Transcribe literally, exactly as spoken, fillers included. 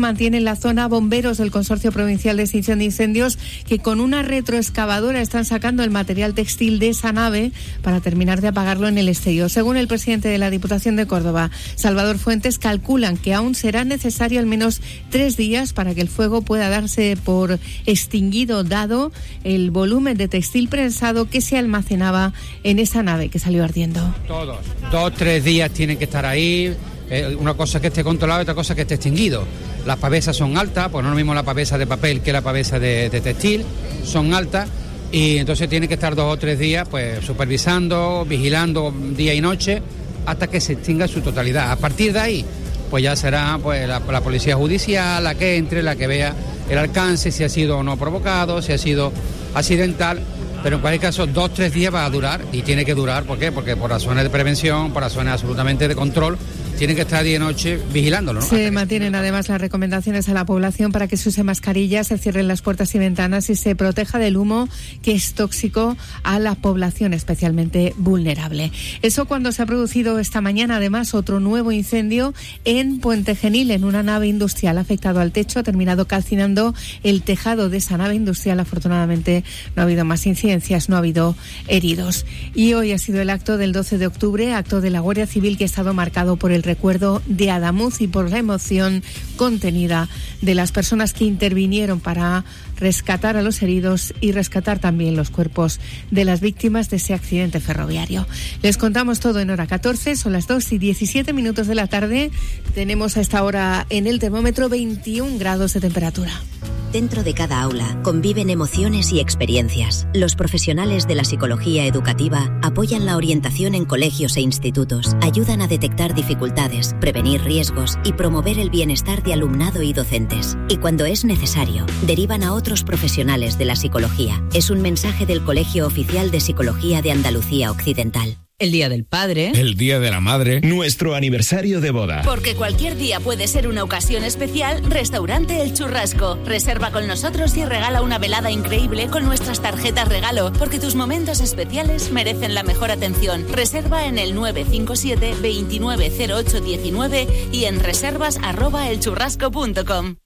mantiene en la zona. Bomberos del Consorcio Provincial de Extinción de Incendios, que con una retroexcavadora están sacando el material textil de esa nave para terminar de apagarlo en el exterior. Según el presidente de la Diputación de Córdoba, Salvador Fuentes, calculan que aún será necesario al menos tres días para que el fuego pueda darse por extinguido, dado el volumen de textil prensado que se almacenaba en esa nave que salió ardiendo. Todos, dos, tres días tienen que estar ahí. Eh, una cosa es que esté controlado y otra cosa es que esté extinguido. Las pavesas son altas, pues no es lo mismo la pavesa de papel que la pavesa de, de textil, son altas, y entonces tiene que estar dos o tres días pues supervisando, vigilando día y noche hasta que se extinga su totalidad. A partir de ahí pues ya será pues la, la policía judicial la que entre, la que vea el alcance, si ha sido o no provocado, si ha sido accidental, pero en cualquier caso dos o tres días va a durar, y tiene que durar. ¿Por qué? Porque por razones de prevención, por razones absolutamente de control, tienen que estar día y noche vigilándolo, ¿no? Se mantienen además las recomendaciones a la población para que se use mascarilla, se cierren las puertas y ventanas y se proteja del humo, que es tóxico a la población especialmente vulnerable. Eso cuando se ha producido esta mañana además otro nuevo incendio en Puente Genil, en una nave industrial. Ha afectado al techo, ha terminado calcinando el tejado de esa nave industrial. Afortunadamente no ha habido más incidencias, no ha habido heridos. Y hoy ha sido el acto del doce de octubre, acto de la Guardia Civil, que ha estado marcado por el recuerdo de Adamuz y por la emoción contenida de las personas que intervinieron para rescatar a los heridos y rescatar también los cuerpos de las víctimas de ese accidente ferroviario. Les contamos todo en hora catorce, son las dos y diecisiete minutos de la tarde. Tenemos a esta hora en el termómetro veintiún grados de temperatura. Dentro de cada aula conviven emociones y experiencias. Los profesionales de la psicología educativa apoyan la orientación en colegios e institutos, ayudan a detectar dificultades, prevenir riesgos y promover el bienestar de alumnado y docentes. Y cuando es necesario, derivan a otros profesionales de la psicología. Es un mensaje del Colegio Oficial de Psicología de Andalucía Occidental. El Día del Padre. El Día de la Madre. Nuestro aniversario de boda. Porque cualquier día puede ser una ocasión especial, Restaurante El Churrasco. Reserva con nosotros y regala una velada increíble con nuestras tarjetas regalo, porque tus momentos especiales merecen la mejor atención. Reserva en el nueve cinco siete, veintinueve cero ocho diecinueve y en reservas arroba elchurrasco punto com.